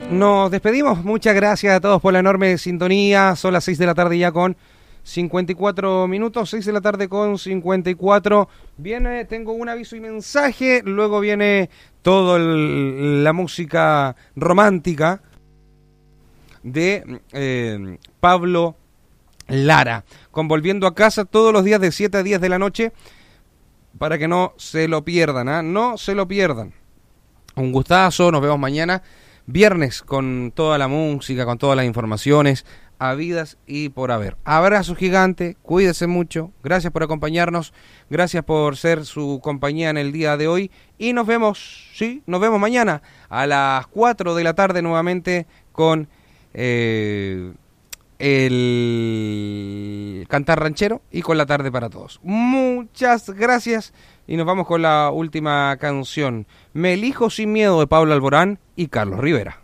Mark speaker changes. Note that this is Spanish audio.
Speaker 1: Nos despedimos. Muchas gracias a todos por la enorme sintonía. Son las 6 de la tarde ya con 54 minutos. 6 de la tarde con 54. Viene, tengo un aviso y mensaje. Luego viene toda la música romántica de Pablo Lara. Con Volviendo a Casa todos los días de 7 a 10 de la noche. Para que no se lo pierdan, ¿eh? No se lo pierdan. Un gustazo. Nos vemos mañana. Viernes con toda la música, con todas las informaciones habidas y por haber. Abrazo gigante, cuídese mucho, gracias por acompañarnos, gracias por ser su compañía en el día de hoy y nos vemos, nos vemos mañana a las 4 de la tarde nuevamente con el Cantar Ranchero y con La Tarde para Todos. Muchas gracias y nos vamos con la última canción, Me elijo sin miedo de Pablo Alborán y Carlos Rivera.